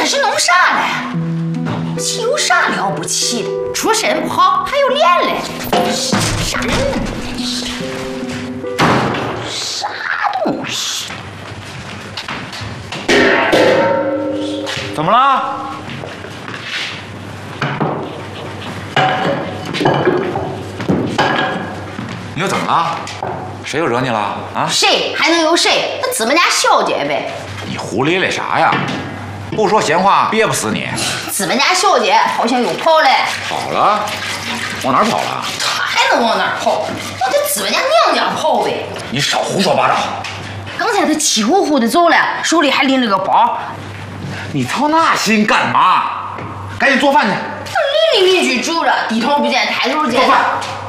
这是弄啥嘞？这有啥了不起的？出身不好还有脸嘞？啥人呢？啥东西？ 怎么了？你又怎么了？谁又惹你了？啊？ 谁还能有谁？那资本家小姐呗。 你胡咧咧啥呀？不说闲话憋不死你。 资本家小姐好像又跑了。 跑了？往哪儿跑了？ 她还能往哪儿跑？往她资本家娘家跑呗。 你少胡说八道！ 刚才她气呼呼的走了，手里还拎着个包。 你操那心干嘛？赶紧做饭去。 邻里邻居住着，低头不见抬头见。 做饭。